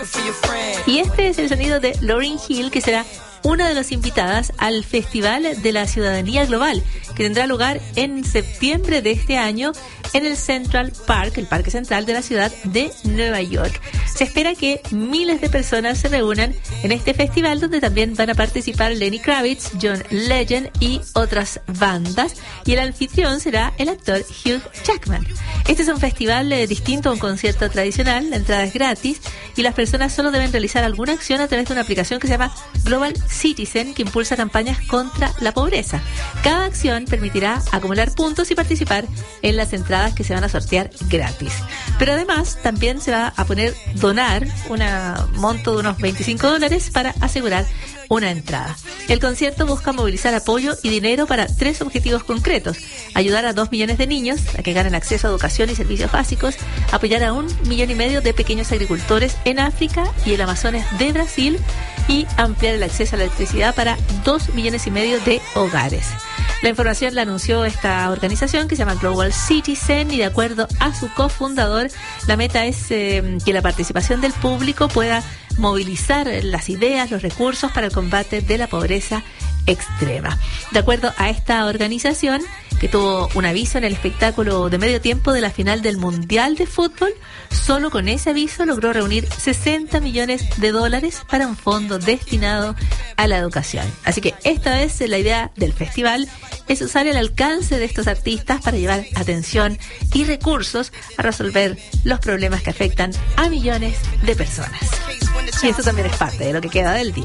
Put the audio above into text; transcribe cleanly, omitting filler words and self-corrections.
Y este es el sonido de Lauryn Hill, que será una de las invitadas al Festival de la Ciudadanía Global, que tendrá lugar en septiembre de este año en el Central Park, el Parque Central de la ciudad de Nueva York. Se espera que miles de personas se reúnan en este festival, donde también van a participar Lenny Kravitz, John Legend y otras bandas, y el anfitrión será el actor Hugh Jackman. Este es un festival distinto a un concierto tradicional. La entrada es gratis y las personas solo deben realizar alguna acción a través de una aplicación que se llama Global Citizen, que impulsa campañas contra la pobreza. Cada acción permitirá acumular puntos y participar en las entradas que se van a sortear gratis. Pero además también se va a donar un monto de unos $25 para asegurar una entrada. El concierto busca movilizar apoyo y dinero para 3 objetivos concretos: ayudar a 2 millones de niños a que ganen acceso a educación y servicios básicos, apoyar a 1,5 millones de pequeños agricultores en África y el Amazonas de Brasil, y ampliar el acceso a la electricidad para 2,5 millones de hogares. La información la anunció esta organización, que se llama Global Citizen, y de acuerdo a su cofundador, la meta es que la participación del público pueda movilizar las ideas, los recursos para el combate de la pobreza extrema. De acuerdo a esta organización, que tuvo un aviso en el espectáculo de medio tiempo de la final del Mundial de Fútbol, solo con ese aviso logró reunir $60 millones para un fondo destinado a la educación. Así que esta vez la idea del festival es usar el alcance de estos artistas para llevar atención y recursos a resolver los problemas que afectan a millones de personas. Y esto también es parte de lo que queda del día.